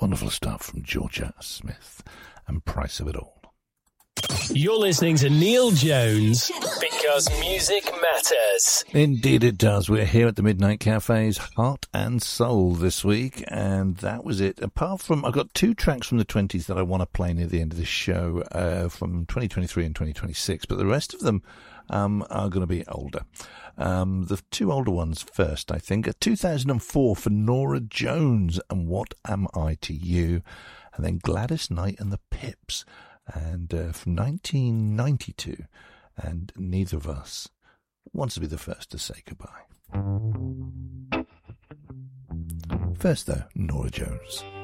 Wonderful stuff from Georgia Smith and Price of It All. You're listening to Neil Jones because music matters. Indeed it does. We're here at the Midnight Cafe's Heart and Soul this week, and that was it. Apart from, I've got two tracks from the 20s that I want to play near the end of this show from 2023 and 2026, but the rest of them are going to be older. The two older ones first, I think. 2004 for Norah Jones and What Am I to You, and then Gladys Knight and the Pips. And from 1992, and neither of us wants to be the first to say goodbye. First, though, Norah Jones.